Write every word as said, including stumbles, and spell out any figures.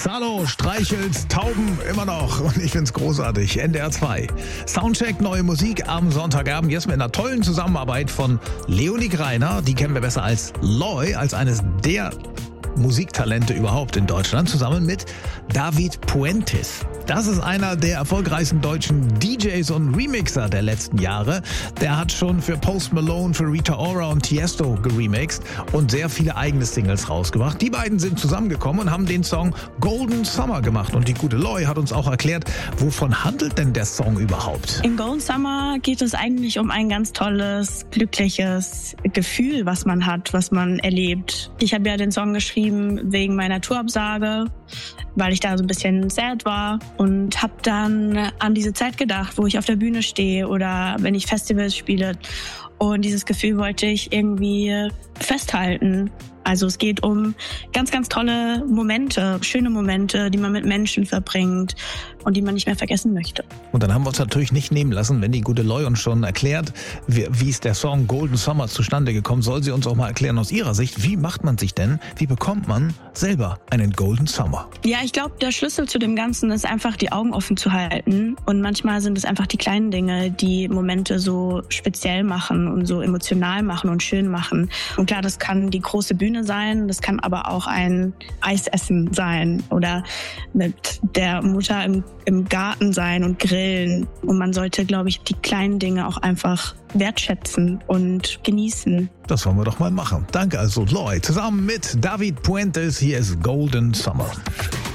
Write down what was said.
Salo streichelt Tauben immer noch und ich find's großartig. N D R zwei. Soundcheck, neue Musik am Sonntagabend. Jetzt mit einer tollen Zusammenarbeit von Leonie Greiner. Die kennen wir besser als Loy, als eines der Musiktalente überhaupt in Deutschland, zusammen mit David Puentes. Das ist einer der erfolgreichsten deutschen D Js und Remixer der letzten Jahre. Der hat schon für Post Malone, für Rita Ora und Tiesto geremixed und sehr viele eigene Singles rausgebracht. Die beiden sind zusammengekommen und haben den Song Golden Summer gemacht. Und die gute Loy hat uns auch erklärt, wovon handelt denn der Song überhaupt? In Golden Summer geht es eigentlich um ein ganz tolles, glückliches Gefühl, was man hat, was man erlebt. Ich habe ja den Song geschrieben wegen meiner Tourabsage, weil ich da so ein bisschen sad war und habe dann an diese Zeit gedacht, wo ich auf der Bühne stehe oder wenn ich Festivals spiele. Und dieses Gefühl wollte ich irgendwie festhalten. Also es geht um ganz, ganz tolle Momente, schöne Momente, die man mit Menschen verbringt und die man nicht mehr vergessen möchte. Und dann haben wir uns natürlich nicht nehmen lassen, wenn die gute Loy uns schon erklärt, wie, wie ist der Song Golden Summer zustande gekommen, soll sie uns auch mal erklären aus ihrer Sicht, wie macht man sich denn, wie bekommt man selber einen Golden Summer? Ja, ich glaube, der Schlüssel zu dem Ganzen ist einfach, die Augen offen zu halten. Und manchmal sind es einfach die kleinen Dinge, die Momente so speziell machen und so emotional machen und schön machen. Und klar, das kann die große Bühne sein, das kann aber auch ein Eisessen sein oder mit der Mutter im, im Garten sein und grillen. Und man sollte, glaube ich, die kleinen Dinge auch einfach wertschätzen und genießen. Das wollen wir doch mal machen. Danke also, Loy. Zusammen mit David Puentes, hier ist Golden Summer.